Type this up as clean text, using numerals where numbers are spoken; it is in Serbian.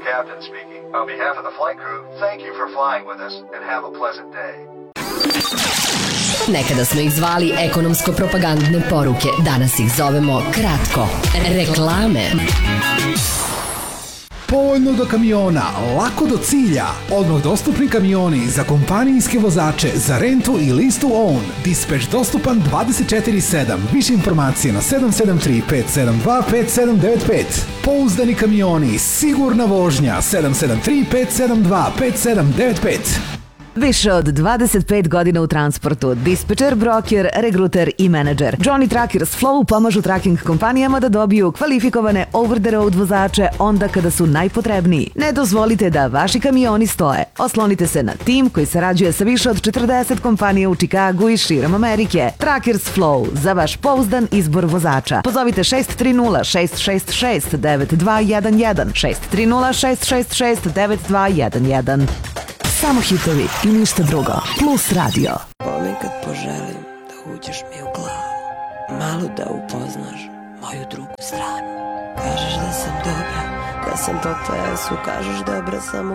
captain speaking. On behalf of the flight crew, thank you for flying with us and have a pleasant day. Nekada smo ih zvali ekonomsko-propagandne poruke, danas ih zovemo kratko. Reklame. Povoljno do kamiona, lako do cilja. Odmah dostupni kamioni za kompanijske vozače, za rentu i listu OWN. Dispatch dostupan 24/7. Više informacije na 773-572-5795. Pouzdani kamioni, sigurna vožnja 773-572-5795. Više od 25 godina u transportu, dispečer, broker, regruter i menadžer. Johnny Trackers Flow pomažu tracking kompanijama da dobiju kvalifikovane over-the-road vozače onda kada su najpotrebniji. Ne dozvolite da vaši kamioni stoje. Oslonite se na tim koji sarađuje sa više od 40 kompanija u Čikagu i širom Amerike. Trackers Flow, za vaš pouzdan izbor vozača. Pozovite 630-666-9211, 630-666-9211. Samo hitovi i ništa drugo. Plus radio. Ponekad poželim da uđeš mi u glavu, malo da upoznaš moju drugu stranu. Kažeš da sam dobra, da sam po plesu, kažeš dobra sam u